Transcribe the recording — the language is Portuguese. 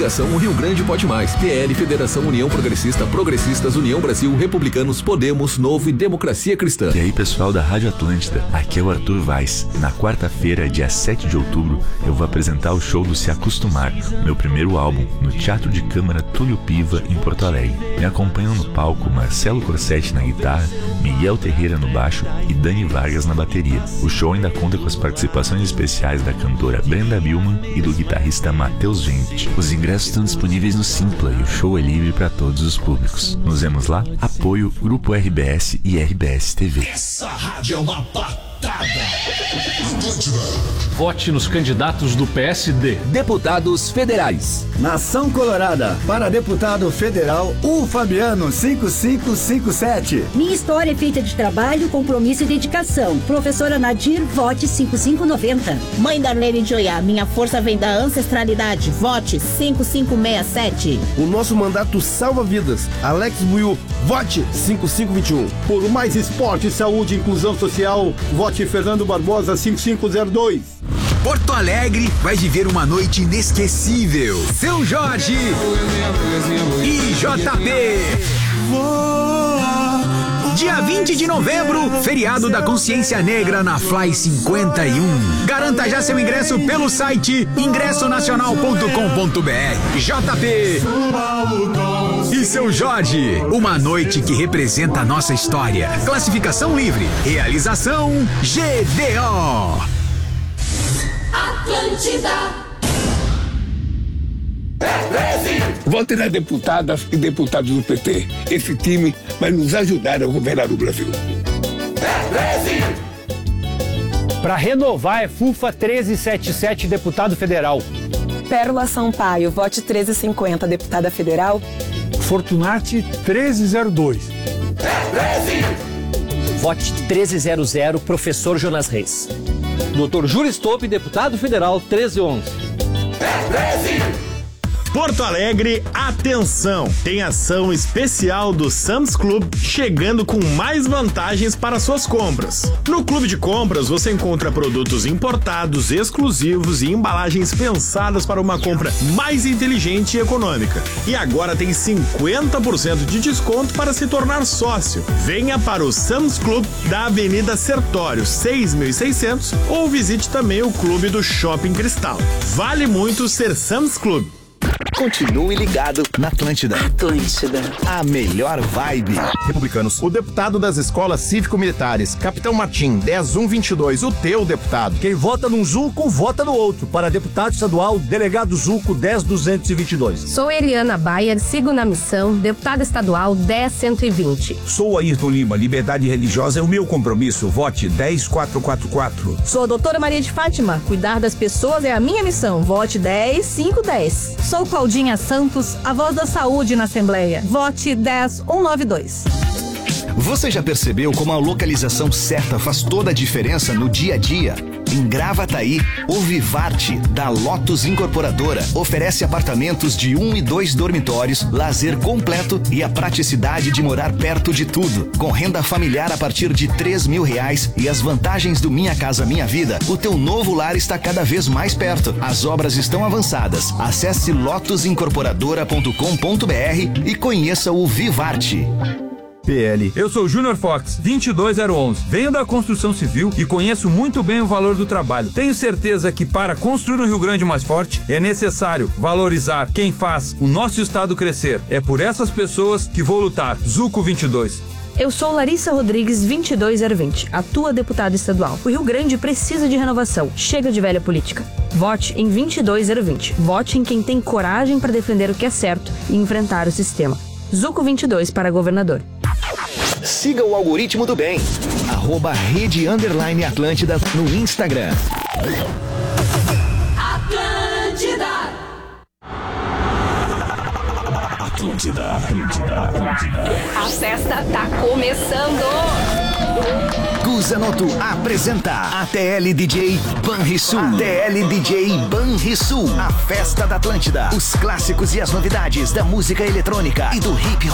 Coligação O Rio Grande Pode Mais. PL, Federação União Progressista, Progressistas, União Brasil, Republicanos, Podemos, Novo e Democracia Cristã. E aí, pessoal da Rádio Atlântida, aqui é o Arthur Vaz. Na quarta-feira, dia 7 de outubro, eu vou apresentar o show do Se Acostumar, meu primeiro álbum, no Teatro de Câmara Túlio Piva, em Porto Alegre. Me acompanham no palco Marcelo Corsetti na guitarra, Miguel Terreira no baixo e Dani Vargas na bateria. O show ainda conta com as participações especiais da cantora Brenda Billman e do guitarrista Matheus Gente. Os ingressos estão disponíveis no Simpla e o show é livre para todos os públicos. Nos vemos lá. Apoio Grupo RBS e RBS TV. Essa rádio é uma patada. Vote nos candidatos do PSD. Deputados federais. Nação Colorada, para deputado federal, o Fabiano 5557. Minha história é feita de trabalho, compromisso e dedicação. Professora Nadir, vote 5590. Mãe Darlene Joiá, minha força vem da ancestralidade. Vote 5567. O nosso mandato salva vidas. Alex Buiu, vote 5521. Por mais esporte, saúde e inclusão social, vote Fernando Barbosa 5502. Porto Alegre vai viver uma noite inesquecível. Seu Jorge e JB. Dia 20 de novembro, feriado da Consciência Negra na Fly 51. Garanta já seu ingresso pelo site ingressonacional.com.br. JP e Seu Jorge, uma noite que representa a nossa história. Classificação livre. Realização GDO. Atlântida. Vote na deputada e deputados do PT. Esse time vai nos ajudar a governar o Brasil. Para renovar é FUFA 1377, deputado federal. Pérola Sampaio, vote 1350, deputada federal. Fortunati 1302. Vote 1300, professor Jonas Reis. Dr. Júlio Stop, deputado federal 1311. Porto Alegre, atenção! Tem ação especial do Sam's Club chegando com mais vantagens para suas compras. No Clube de Compras você encontra produtos importados, exclusivos e embalagens pensadas para uma compra mais inteligente e econômica. E agora tem 50% de desconto para se tornar sócio. Venha para o Sam's Club da Avenida Sertório 6600 ou visite também o Clube do Shopping Cristal. Vale muito ser Sam's Club. Continue ligado na Atlântida. Atlântida. A melhor vibe. Republicanos. O deputado das escolas cívico-militares, Capitão Martim, 10122, o teu deputado. Quem vota num Zulco, vota no outro. Para deputado estadual, delegado Zulco, 10222. Sou Eliana Bayer, sigo na missão, deputada estadual 10120. Sou Ayrton Lima, liberdade religiosa é o meu compromisso. Vote 10444. Sou a doutora Maria de Fátima, cuidar das pessoas é a minha missão. Vote 10510. Sou Claudinha Santos, a voz da saúde na Assembleia. Vote 10192. Você já percebeu como a localização certa faz toda a diferença no dia a dia? Em Gravataí, o Vivarte, da Lotus Incorporadora, oferece apartamentos de 1 e 2 dormitórios, lazer completo e a praticidade de morar perto de tudo. Com renda familiar a partir de R$3.000 e as vantagens do Minha Casa Minha Vida, o teu novo lar está cada vez mais perto. As obras estão avançadas. Acesse lotusincorporadora.com.br e conheça o Vivarte. PL. Eu sou Júnior Fox, 22011. Venho da construção civil e conheço muito bem o valor do trabalho. Tenho certeza que para construir um Rio Grande mais forte é necessário valorizar quem faz o nosso estado crescer. É por essas pessoas que vou lutar. Zuco 22. Eu sou Larissa Rodrigues, 22020, a tua deputada estadual. O Rio Grande precisa de renovação. Chega de velha política. Vote em 22020. Vote em quem tem coragem para defender o que é certo e enfrentar o sistema. Zuco 22 para governador. Siga o algoritmo do bem. @rede_Atlântida no Instagram. Atlântida. A festa tá começando. Guzanoto apresenta ATL DJ Banrisul. ATL DJ Banrisul. A festa da Atlântida. Os clássicos e as novidades da música eletrônica e do hip hop.